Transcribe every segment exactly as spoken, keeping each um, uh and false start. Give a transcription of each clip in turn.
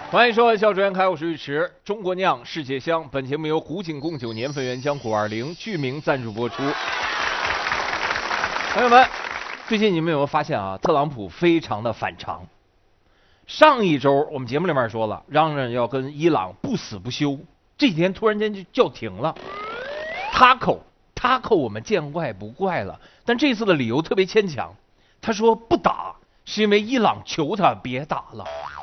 欢迎收看《笑逐颜开》，我是尉迟。中国酿，世界香。本节目由古井贡酒年份原浆果二零剧名赞助播出。朋友们，最近你们有没有发现啊？特朗普非常的反常。上一周我们节目里面说了，嚷嚷要跟伊朗不死不休，这几天突然间就叫停了。他口他口我们见怪不怪了，但这次的理由特别牵强。他说不打是因为伊朗求他别打了。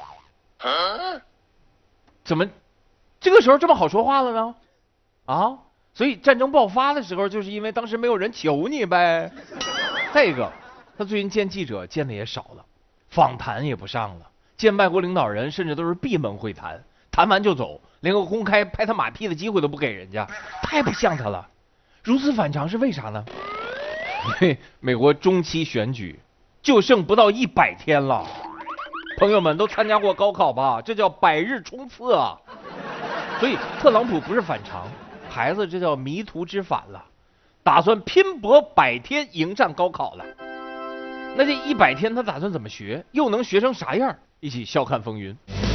怎么这个时候这么好说话了呢？啊，所以战争爆发的时候，就是因为当时没有人求你呗。再一个，他最近见记者见的也少了，访谈也不上了，见外国领导人甚至都是闭门会谈，谈完就走，连个公开拍他马屁的机会都不给人家，太不像他了。如此反常是为啥呢？因为美国中期选举就剩不到一百天了。朋友们都参加过高考吧？这叫百日冲刺啊！所以特朗普不是反常，孩子这叫迷途知返了，打算拼搏百天迎战高考了。那这一百天他打算怎么学？又能学成啥样？一起笑看风云。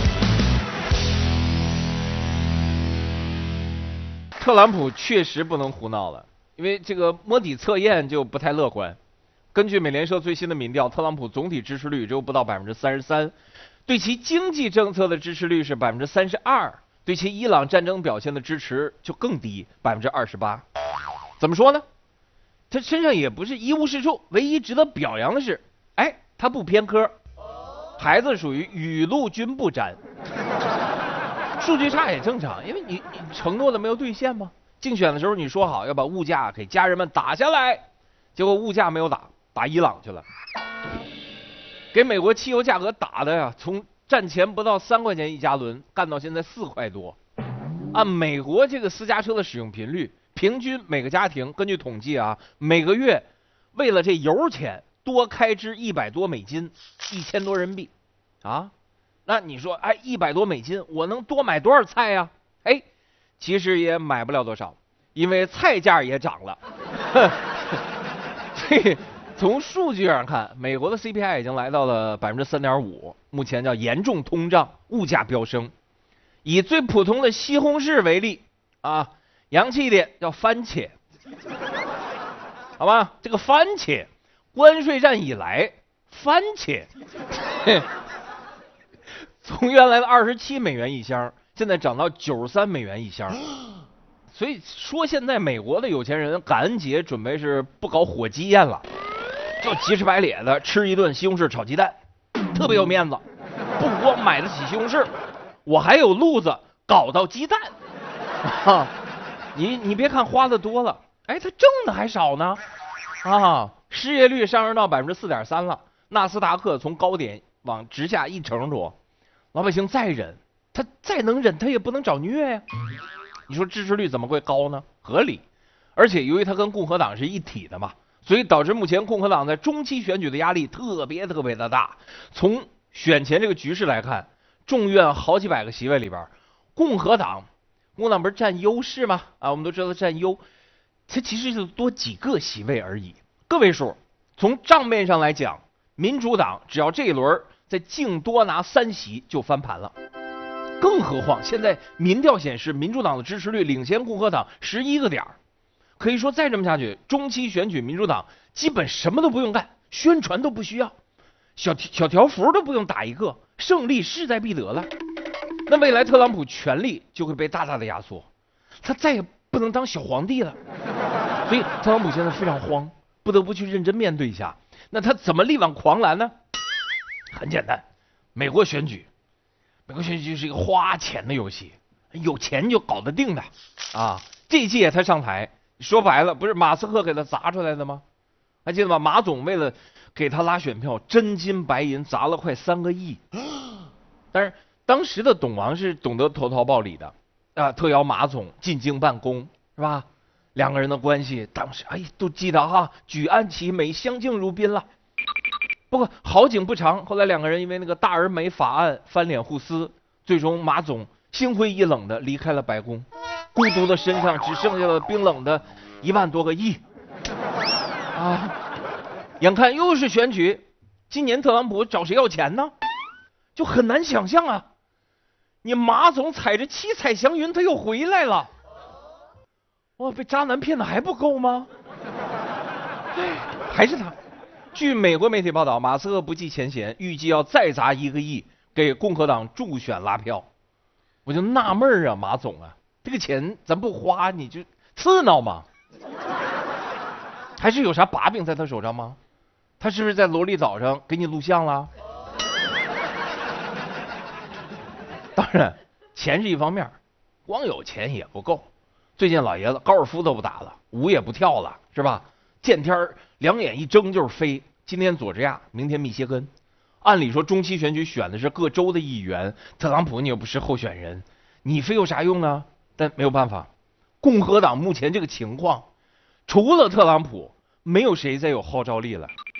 特朗普确实不能胡闹了，因为这个摸底测验就不太乐观。根据美联社最新的民调，特朗普总体支持率只有不到百分之三十三，对其经济政策的支持率是百分之三十二，对其伊朗战争表现的支持就更低，百分之二十八。怎么说呢？他身上也不是一无是处，唯一值得表扬的是，哎，他不偏科，孩子属于雨露均不沾，数据差也正常，因为你你承诺的没有兑现吗？竞选的时候你说好要把物价给家人们打下来，结果物价没有打。打伊朗去了，给美国汽油价格打的呀，从战前不到三块钱一加仑，干到现在四块多。按美国这个私家车的使用频率，平均每个家庭根据统计啊，每个月为了这油钱多开支一百多美金，一千多人民币啊。那你说，哎，一百多美金，我能多买多少菜呀？哎，其实也买不了多少，因为菜价也涨了。这。从数据上看，美国的 C P I 已经来到了百分之三点五，目前叫严重通胀，物价飙升。以最普通的西红柿为例啊，洋气一点叫番茄，好吧？这个番茄，关税战以来，番茄从原来的二十七美元一箱，现在涨到九十三美元一箱。所以说，现在美国的有钱人感恩节准备是不搞火鸡宴了。就急赤白咧的吃一顿西红柿炒鸡蛋，特别有面子。不光买得起西红柿，我还有路子搞到鸡蛋。啊，你你别看花的多了，哎，他挣的还少呢。啊，失业率上升到百分之四点三了，纳斯达克从高点往直下一成多，老百姓再忍，他再能忍，他也不能找虐呀。你说支持率怎么会高呢？合理，而且由于他跟共和党是一体的嘛。所以导致目前共和党在中期选举的压力特别特别的大。从选前这个局势来看，众院好几百个席位里边，共和党，共和党不是占优势吗？啊，我们都知道占优，它其实就多几个席位而已，个位数。从账面上来讲，民主党只要这一轮再净多拿三席就翻盘了。更何况现在民调显示，民主党的支持率领先共和党十一个点。可以说再这么下去，中期选举民主党基本什么都不用干，宣传都不需要，小小条幅都不用打一个，胜利势在必得了。那未来特朗普权力就会被大大的压缩，他再也不能当小皇帝了。所以特朗普现在非常慌，不得不去认真面对一下。那他怎么力挽狂澜呢？很简单，美国选举，美国选举就是一个花钱的游戏，有钱就搞得定的啊。这一届他上台。说白了，不是马斯克给他砸出来的吗？还记得吗？马总为了给他拉选票，真金白银砸了快三个亿。但是当时的董王是懂得投桃报李的啊，特邀马总进京办公，是吧？两个人的关系当时哎都记得哈，举案齐眉，相敬如宾了。不过好景不长，后来两个人因为那个大而美法案翻脸互撕，最终马总心灰意冷的离开了白宫。孤独的身上只剩下了冰冷的一万多个亿啊！眼看又是选举，今年特朗普找谁要钱呢？就很难想象啊！ 你马总踩着七彩祥云，他又回来了。哇，被渣男骗的还不够吗？哎，还是他。据美国媒体报道，马斯克不计前嫌，预计要再砸一个亿给共和党助选拉票。我就纳闷啊，马总啊，这个钱咱不花，你就刺挠吗？还是有啥把柄在他手上吗？他是不是在萝莉岛上给你录像了？当然，钱是一方面，光有钱也不够。最近老爷子高尔夫都不打了，舞也不跳了，是吧？见天两眼一睁就是飞。今天佐治亚，明天密歇根。按理说中期选举选的是各州的议员，特朗普你又不是候选人，你飞有啥用啊？但没有办法，共和党目前这个情况，除了特朗普，没有谁再有号召力了。